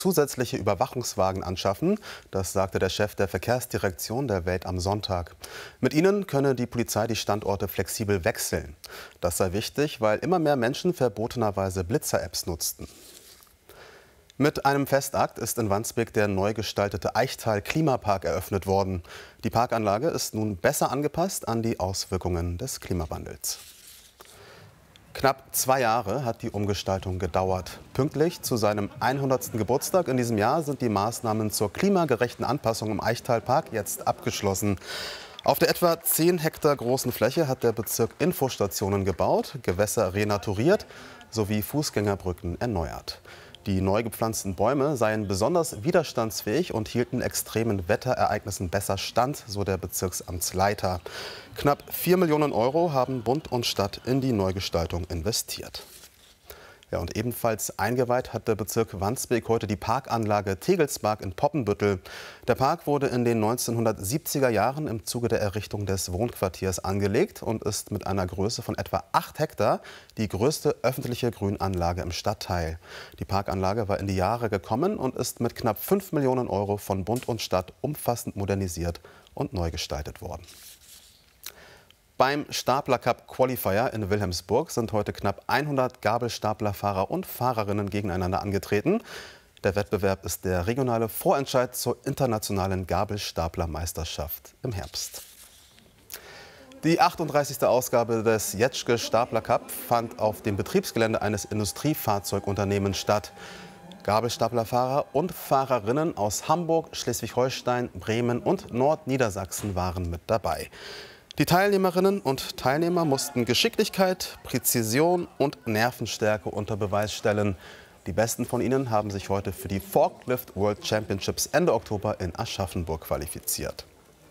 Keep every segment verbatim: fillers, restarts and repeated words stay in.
zusätzliche Überwachungswagen anschaffen. Das sagte der Chef der Verkehrsdirektion der Welt am Sonntag. Mit ihnen könne die Polizei die Standorte flexibel wechseln. Das sei wichtig, weil immer mehr Menschen verbotenerweise Blitzer-Apps nutzten. Mit einem Festakt ist in Wandsbek der neu gestaltete Eichtal-Klimapark eröffnet worden. Die Parkanlage ist nun besser angepasst an die Auswirkungen des Klimawandels. Knapp zwei Jahre hat die Umgestaltung gedauert. Pünktlich zu seinem hundertsten Geburtstag in diesem Jahr sind die Maßnahmen zur klimagerechten Anpassung im Eichtal-Park jetzt abgeschlossen. Auf der etwa zehn Hektar großen Fläche hat der Bezirk Infostationen gebaut, Gewässer renaturiert sowie Fußgängerbrücken erneuert. Die neu gepflanzten Bäume seien besonders widerstandsfähig und hielten extremen Wetterereignissen besser stand, so der Bezirksamtsleiter. Knapp vier Millionen Euro haben Bund und Stadt in die Neugestaltung investiert. Ja, und ebenfalls eingeweiht hat der Bezirk Wandsbek heute die Parkanlage Tegelspark in Poppenbüttel. Der Park wurde in den neunzehnhundertsiebziger Jahren im Zuge der Errichtung des Wohnquartiers angelegt und ist mit einer Größe von etwa acht Hektar die größte öffentliche Grünanlage im Stadtteil. Die Parkanlage war in die Jahre gekommen und ist mit knapp fünf Millionen Euro von Bund und Stadt umfassend modernisiert und neu gestaltet worden. Beim Stapler Cup Qualifier in Wilhelmsburg sind heute knapp hundert Gabelstaplerfahrer und Fahrerinnen gegeneinander angetreten. Der Wettbewerb ist der regionale Vorentscheid zur internationalen Gabelstaplermeisterschaft im Herbst. Die achtunddreißigste Ausgabe des Jetschke Stapler Cup fand auf dem Betriebsgelände eines Industriefahrzeugunternehmens statt. Gabelstaplerfahrer und Fahrerinnen aus Hamburg, Schleswig-Holstein, Bremen und Nordniedersachsen waren mit dabei. Die Teilnehmerinnen und Teilnehmer mussten Geschicklichkeit, Präzision und Nervenstärke unter Beweis stellen. Die Besten von ihnen haben sich heute für die Forklift World Championships Ende Oktober in Aschaffenburg qualifiziert.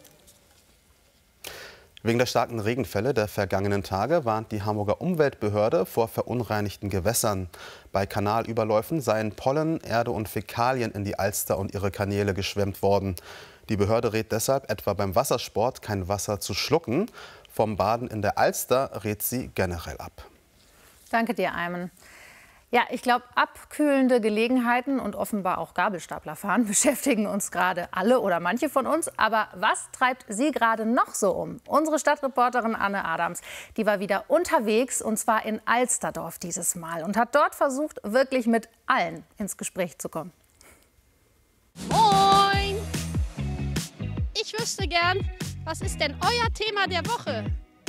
Wegen der starken Regenfälle der vergangenen Tage warnt die Hamburger Umweltbehörde vor verunreinigten Gewässern. Bei Kanalüberläufen seien Pollen, Erde und Fäkalien in die Alster und ihre Kanäle geschwemmt worden. Die Behörde rät deshalb, etwa beim Wassersport kein Wasser zu schlucken. Vom Baden in der Alster rät sie generell ab. Danke dir, Ayman. Ja, ich glaube, abkühlende Gelegenheiten und offenbar auch Gabelstaplerfahren beschäftigen uns gerade alle oder manche von uns. Aber was treibt Sie gerade noch so um? Unsere Stadtreporterin Anne Adams, die war wieder unterwegs, und zwar in Alsterdorf dieses Mal, und hat dort versucht, wirklich mit allen ins Gespräch zu kommen. Moin! Ich wüsste gern, was ist denn euer Thema der Woche?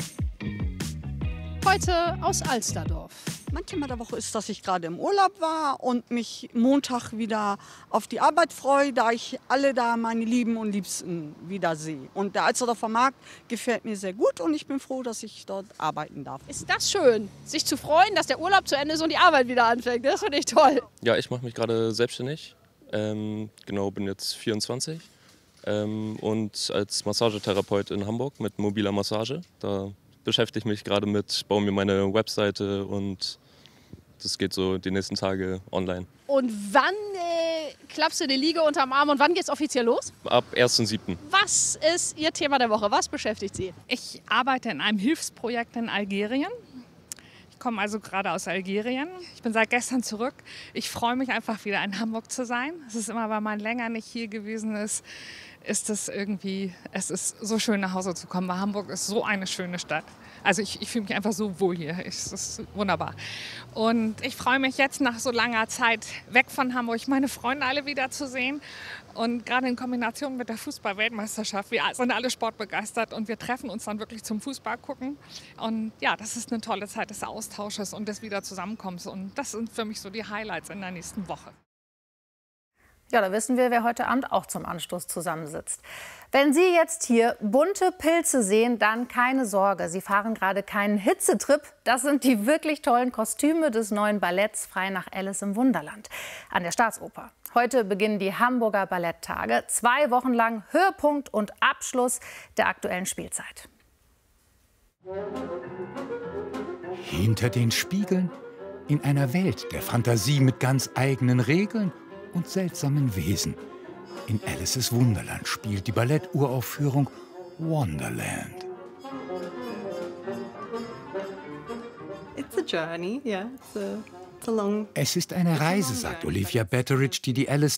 Heute aus Alsterdorf. Mein Thema der Woche ist, dass ich gerade im Urlaub war und mich Montag wieder auf die Arbeit freue, da ich alle da meine Lieben und Liebsten wieder sehe. Und der Alsterdorfer Markt gefällt mir sehr gut und ich bin froh, dass ich dort arbeiten darf. Ist das schön, sich zu freuen, dass der Urlaub zu Ende ist und die Arbeit wieder anfängt? Das finde ich toll. Ja, ich mache mich gerade selbstständig. Ähm, genau, bin jetzt vierundzwanzig. Ähm, und als Massagetherapeut in Hamburg mit mobiler Massage. Da beschäftige ich mich gerade mit, baue mir meine Webseite und das geht so die nächsten Tage online. Und wann äh, klappst du die Liege unterm Arm und wann geht es offiziell los? Ab ersten siebten Was ist Ihr Thema der Woche? Was beschäftigt Sie? Ich arbeite in einem Hilfsprojekt in Algerien. Ich komme also gerade aus Algerien. Ich bin seit gestern zurück. Ich freue mich einfach wieder in Hamburg zu sein. Es ist immer, weil man länger nicht hier gewesen ist, ist es irgendwie, es ist so schön nach Hause zu kommen, weil Hamburg ist so eine schöne Stadt. Also ich, ich fühle mich einfach so wohl hier, es ist wunderbar. Und ich freue mich jetzt nach so langer Zeit weg von Hamburg, meine Freunde alle wiederzusehen. Und gerade in Kombination mit der Fußball-Weltmeisterschaft, wir sind alle sportbegeistert und wir treffen uns dann wirklich zum Fußball gucken. Und ja, das ist eine tolle Zeit des Austausches und des Wiederzusammenkommens. Und das sind für mich so die Highlights in der nächsten Woche. Ja, da wissen wir, wer heute Abend auch zum Anstoß zusammensitzt. Wenn Sie jetzt hier bunte Pilze sehen, dann keine Sorge. Sie fahren gerade keinen Hitzetrip. Das sind die wirklich tollen Kostüme des neuen Balletts Frei nach Alice im Wunderland an der Staatsoper. Heute beginnen die Hamburger Balletttage. Zwei Wochen lang Höhepunkt und Abschluss der aktuellen Spielzeit. Hinter den Spiegeln in einer Welt der Fantasie mit ganz eigenen Regeln und seltsamen Wesen. In Alices Wunderland spielt die Balletturaufführung Wonderland. It's a journey, yeah. It's a, it's a long Es ist eine Reise, sagt Olivia Betteridge, die die Alice